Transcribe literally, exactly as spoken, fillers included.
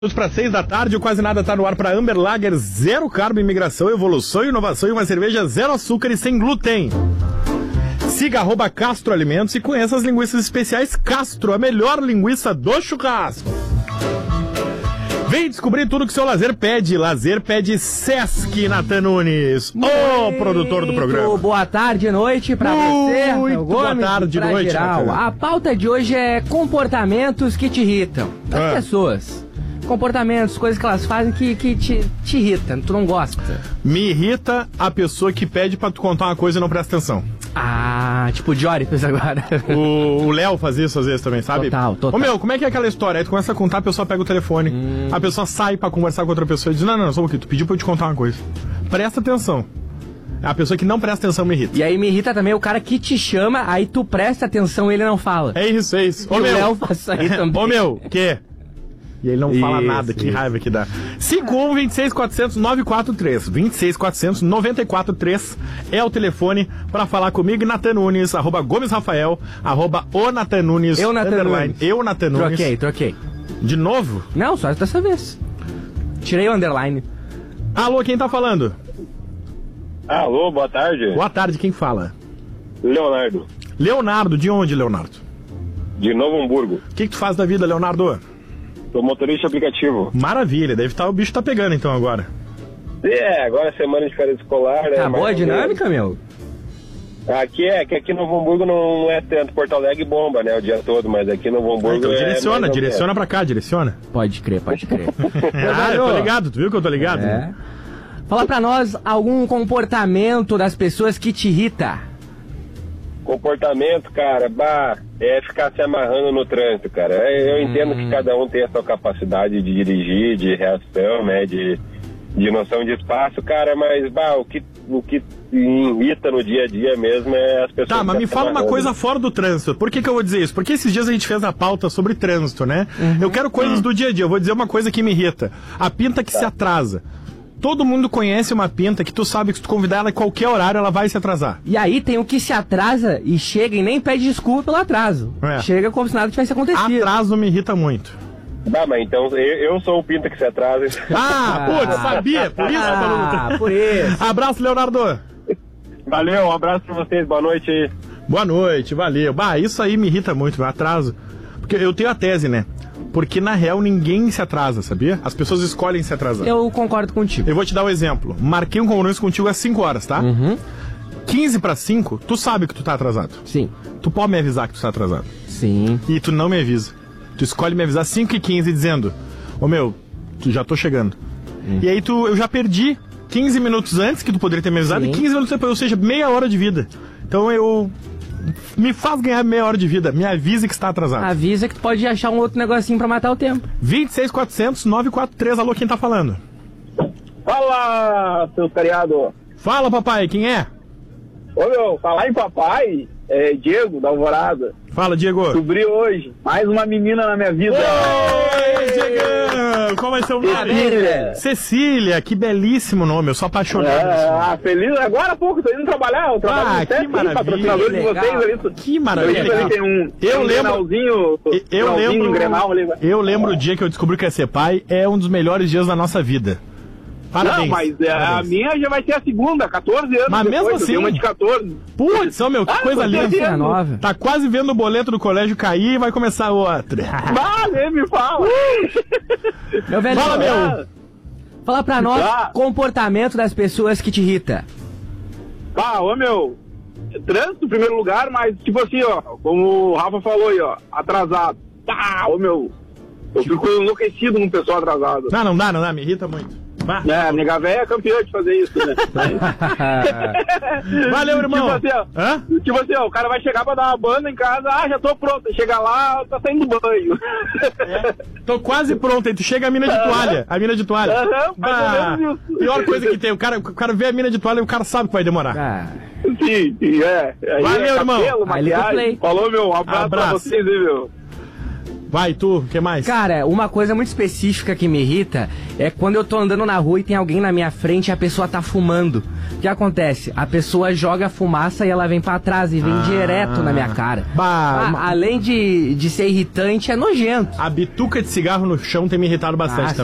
Para seis da tarde, o Quase Nada tá no ar para Amber Lager, zero carbo, imigração, evolução, inovação e uma cerveja zero açúcar e sem glúten. Siga arroba Castro Alimentos e conheça as linguiças especiais Castro, a melhor linguiça do churrasco. Vem descobrir tudo que seu lazer pede. Lazer pede Sesc, Natan Nunes, o produtor do programa. Boa tarde e noite pra você, Muito boa tarde e noite, Natan. A pauta de hoje é comportamentos que te irritam das Ah. pessoas. Comportamentos, coisas que elas fazem que, que te, te irritam, tu não gosta. Me irrita a pessoa que pede pra tu contar uma coisa e não presta atenção. Ah, tipo o Jory fez agora. O o Léo faz isso às vezes também, sabe? Total, total. Ô meu, como é que é aquela história? Aí tu começa a contar, a pessoa pega o telefone, hum. a pessoa sai pra conversar com outra pessoa e diz, não, não, não, só um pouquinho, tu pediu pra eu te contar uma coisa. Presta atenção. A pessoa que não presta atenção me irrita. E aí me irrita também o cara que te chama, aí tu presta atenção e ele não fala. É isso, é isso. E Ô o meu, Léo faz isso aí também. Ô meu, que? E ele não fala Isso, nada, que isso. raiva que dá. cinco um, vinte e seis, quatrocentos, nove quatro três. vinte e seis, quatrocentos, noventa e quatro três é o telefone pra falar comigo. Natan Nunes, arroba Gomes Rafael, arroba o Natan Nunes. Eu, Natan underline, Nunes. Eu, Natan Nunes. Troquei, troquei. De novo? Não, só dessa vez. Tirei o underline. Alô, quem tá falando? Alô, boa tarde. Boa tarde, quem fala? Leonardo, Leonardo, de onde, Leonardo? de Novo Hamburgo. O que, que tu faz da vida, Leonardo? Sou motorista aplicativo. Maravilha, deve estar, o bicho tá pegando então agora. É, agora é semana de férias escolar, né? Tá boa a mas- dinâmica, meu? Aqui é, que aqui no Novo Hamburgo não é tanto. Porto Alegre bomba, né, o dia todo, mas aqui no Novo Ah, Hamburgo então é direciona, mais ou direciona pra cá, direciona. Pode crer, pode crer. Ah, eu tô ligado, tu viu que eu tô ligado? É. Fala pra nós algum comportamento das pessoas que te irrita. Comportamento, cara, bah, é ficar se amarrando no trânsito, cara. É, Eu entendo Hum. que cada um tem a sua capacidade de dirigir, de reação, né, de, de noção de espaço, cara, mas, bah, o que, o que irrita no dia a dia mesmo é as pessoas... Tá, mas que me se fala uma amarrando. coisa fora do trânsito. Por que que eu vou dizer isso? Porque esses dias a gente fez a pauta sobre trânsito, né? Eu quero coisas do dia a dia. Eu vou dizer uma coisa que me irrita. A pinta que se atrasa. Todo mundo conhece uma pinta que tu sabe que se tu convidar ela em qualquer horário, ela vai se atrasar. E aí tem o que se atrasa e chega e nem pede desculpa pelo atraso. É. Chega como se nada tivesse acontecido. Atraso me irrita muito. Bah, mas então eu, eu sou o pinta que se atrasa. Ah, putz, sabia? Por isso que eu tô Ah, no... por isso. Abraço, Leonardo. Valeu, um abraço pra vocês, boa noite aí. Boa noite, valeu. Bah, isso aí me irrita muito, meu atraso. Porque eu tenho a tese, né? Porque na real ninguém se atrasa, sabia? As pessoas escolhem se atrasar. Eu, Eu concordo contigo. vou te dar um exemplo. Marquei um compromisso contigo às cinco horas, tá? Uhum. quinze para cinco, tu sabe que tu tá atrasado. Sim. Tu pode me avisar que tu tá atrasado. Sim. E tu não me avisa. Tu escolhe me avisar cinco e quinze dizendo: ô meu, tu já tô chegando. E aí tu, eu já perdi quinze minutos antes que tu poderia ter me avisado Sim. e quinze minutos depois, ou seja, meia hora de vida. Então eu... Me faz ganhar meia hora de vida. Me avise que está atrasado. Avisa que tu pode achar um outro negocinho pra matar o tempo. vinte e seis, quatrocentos, nove quatro três. Alô, quem tá falando? Fala, seu cariado. Fala, papai, quem é? Ô meu, falar em papai, é Diego da Alvorada. Fala, Diego. Descobri hoje mais uma menina na minha vida. Oi, Diegão! Qual vai ser o nome? Cecília. Cecília, que belíssimo nome. Eu sou apaixonado. É, ah, feliz. Agora há pouco, tô indo trabalhar. Eu trabalho Ah, no que Sesc, maravilha. patrocinador de Legal. vocês ali. Que maravilha. Ali tem um, Eu tem um lembro- grenalzinho, Eu finalzinho, lembro, um grenal ali. eu lembro o dia que eu descobri que ia ser pai. É um dos melhores dias da nossa vida. Parabéns. Não, mas é, a Parabéns. minha já vai ser a segunda, catorze anos Mas depois, mesmo eu assim- tenho uma de catorze. Putz, ô meu, que Ah, coisa com linda. certeza. nova. Tá quase vendo o boleto do colégio cair e vai começar outra. Ah, nem me fala. Meu velho, Fala, meu. fala pra nós Ah. comportamento das pessoas que te irrita. Ah, ô meu, trânsito em primeiro lugar, mas tipo assim, ó, como o Rafa falou aí, ó, atrasado. Tá, ô meu, eu fico enlouquecido com pessoa atrasada. Não, não dá, não dá, me irrita muito. Vá. É, a nega véia é campeã de fazer isso, né? Valeu, irmão. Tipo assim, ó, Hã? tipo assim, ó, o cara vai chegar pra dar uma banda em casa, ah, já tô pronto. Chega lá, tá saindo do banho. Tô quase pronto, aí tu chega a mina de toalha. A mina de toalha. Aham, mais ou Bah, menos isso. pior coisa que tem, o cara, o cara vê a mina de toalha e o cara sabe que vai demorar. Ah, Sim, sim, é. Aí Valeu, é irmão. cabelo, Aí liga o maquiagem. play. Falou, meu, um abraço, Abraço. pra vocês, hein, meu. Vai, tu, o que mais? Cara, uma coisa muito específica que me irrita é quando eu tô andando na rua e tem alguém na minha frente e a pessoa tá fumando. O que acontece? A pessoa joga a fumaça e ela vem pra trás e vem Ah. direto na minha cara. Bah, Ah, uma- além de, de ser irritante, é nojento. A bituca de cigarro no chão tem me irritado bastante Ah, também.